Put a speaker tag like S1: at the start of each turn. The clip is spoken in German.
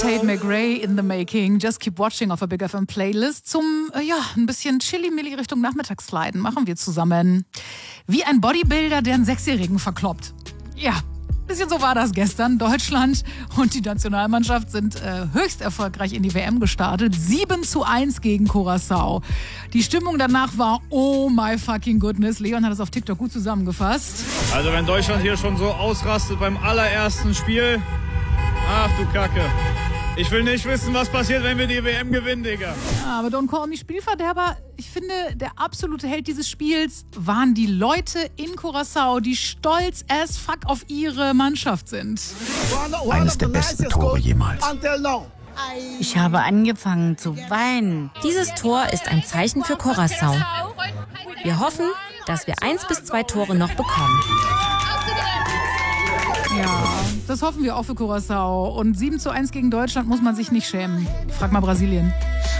S1: Tate McRae in the making. Just keep watching auf der Big FM Playlist. Zum, ein bisschen Chili-Milli Richtung Nachmittagssliden machen wir zusammen. Wie ein Bodybuilder, der einen Sechsjährigen verkloppt. Ja, bisschen so war das gestern. Deutschland und die Nationalmannschaft sind höchst erfolgreich in die WM gestartet. 7:1 gegen Curaçao. Die Stimmung danach war oh my fucking goodness. Leon hat es auf TikTok gut zusammengefasst.
S2: Also wenn Deutschland hier schon so ausrastet beim allerersten Spiel, ach du Kacke. Ich will nicht wissen, was passiert, wenn wir die WM gewinnen, Digga.
S1: Aber don't call me Spielverderber. Ich finde, der absolute Held dieses Spiels waren die Leute in Curaçao, die stolz as fuck auf ihre Mannschaft sind.
S3: Eines der besten Tore jemals.
S4: Ich habe angefangen zu weinen.
S5: Dieses Tor ist ein Zeichen für Curaçao. Wir hoffen, dass wir 1 bis 2 Tore noch bekommen.
S1: Ja, das hoffen wir auch für Curaçao. Und 7:1 gegen Deutschland muss man sich nicht schämen. Frag mal Brasilien.